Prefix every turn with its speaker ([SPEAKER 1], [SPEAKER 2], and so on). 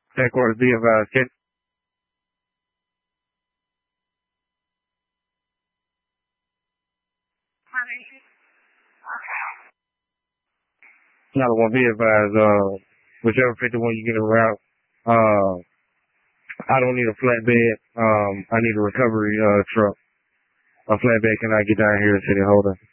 [SPEAKER 1] Headquarters be advised. Another one be advised, whichever 51 you get a route, I don't need a flatbed. I need a recovery, truck. A flatbed cannot get down here to City Holder.